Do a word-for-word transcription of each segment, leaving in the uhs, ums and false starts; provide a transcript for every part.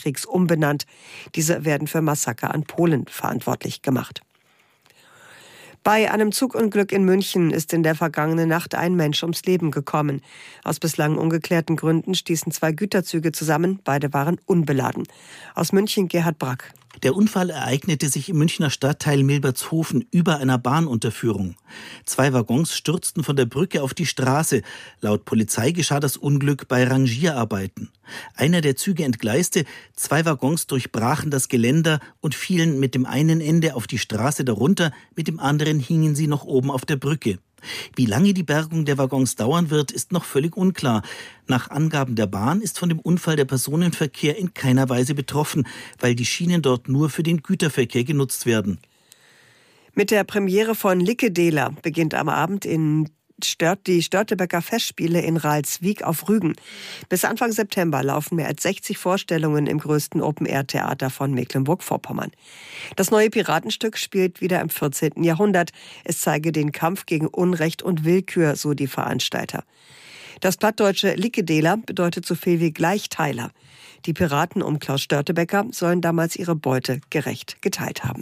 Kriegs umbenannt. Diese werden für Massaker an Polen verantwortlich gemacht. Bei einem Zugunglück in München ist in der vergangenen Nacht ein Mensch ums Leben gekommen. Aus bislang ungeklärten Gründen stießen zwei Güterzüge zusammen. Beide waren unbeladen. Aus München Gerhard Brack. Der Unfall ereignete sich im Münchner Stadtteil Milbertshofen über einer Bahnunterführung. Zwei Waggons stürzten von der Brücke auf die Straße. Laut Polizei geschah das Unglück bei Rangierarbeiten. Einer der Züge entgleiste, zwei Waggons durchbrachen das Geländer und fielen mit dem einen Ende auf die Straße darunter, mit dem anderen hingen sie noch oben auf der Brücke. Wie lange die Bergung der Waggons dauern wird, ist noch völlig unklar. Nach Angaben der Bahn ist von dem Unfall der Personenverkehr in keiner Weise betroffen, weil die Schienen dort nur für den Güterverkehr genutzt werden. Mit der Premiere von Lickedeler beginnt am Abend in Stört die Störtebeker Festspiele in Ralswiek auf Rügen. Bis Anfang September laufen mehr als sechzig Vorstellungen im größten Open-Air-Theater von Mecklenburg-Vorpommern. Das neue Piratenstück spielt wieder im vierzehnten Jahrhundert. Es zeige den Kampf gegen Unrecht und Willkür, so die Veranstalter. Das plattdeutsche Lickedeler bedeutet so viel wie Gleichteiler. Die Piraten um Klaus Störtebeker sollen damals ihre Beute gerecht geteilt haben.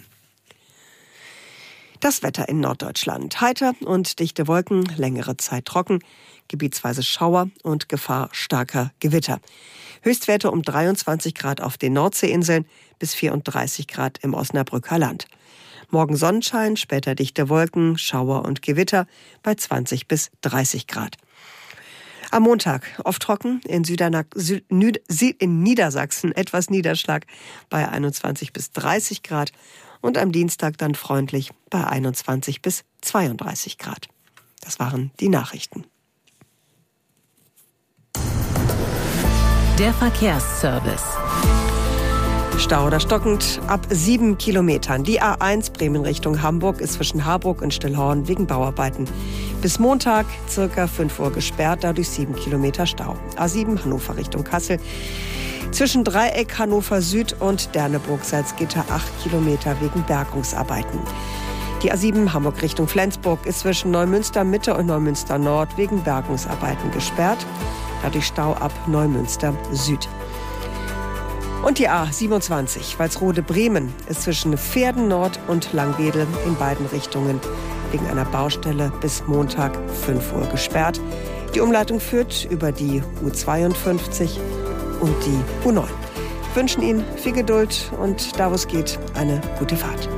Das Wetter in Norddeutschland. Heiter und dichte Wolken, längere Zeit trocken, gebietsweise Schauer und Gefahr starker Gewitter. Höchstwerte um dreiundzwanzig Grad auf den Nordseeinseln bis vierunddreißig Grad im Osnabrücker Land. Morgen Sonnenschein, später dichte Wolken, Schauer und Gewitter bei zwanzig bis dreißig Grad. Am Montag oft trocken, in, Süderna- Süd- Nü- in Niedersachsen etwas Niederschlag bei einundzwanzig bis dreißig Grad. Und am Dienstag dann freundlich bei einundzwanzig bis zweiunddreißig Grad. Das waren die Nachrichten. Der Verkehrsservice. Stau oder stockend ab sieben Kilometern. Die A eins Bremen Richtung Hamburg ist zwischen Harburg und Stillhorn wegen Bauarbeiten bis Montag circa fünf Uhr gesperrt, dadurch sieben Kilometer Stau. A sieben Hannover Richtung Kassel. Zwischen Dreieck Hannover Süd und Derneburg-Salzgitter acht Kilometer wegen Bergungsarbeiten. Die A sieben Hamburg Richtung Flensburg ist zwischen Neumünster Mitte und Neumünster Nord wegen Bergungsarbeiten gesperrt. Dadurch Stau ab Neumünster Süd. Und die A siebenundzwanzig Walsrode Bremen ist zwischen Pferden Nord und Langwedel in beiden Richtungen wegen einer Baustelle bis Montag fünf Uhr gesperrt. Die Umleitung führt über die U zweiundfünfzig und die U neun. Wir wünschen Ihnen viel Geduld und da, wo es geht, eine gute Fahrt.